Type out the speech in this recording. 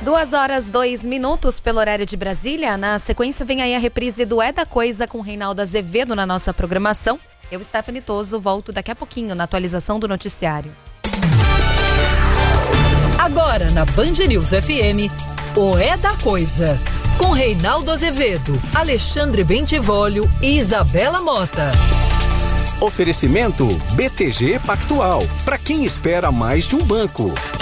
2h02 pelo horário de Brasília. Na sequência vem aí a reprise do É da Coisa com Reinaldo Azevedo na nossa programação. Eu, Stephanie Toso, volto daqui a pouquinho na atualização do noticiário. Agora na Band News FM, o É da Coisa, com Reinaldo Azevedo, Alexandre Bentivolio e Isabela Mota. Oferecimento BTG Pactual, para quem espera mais de um banco.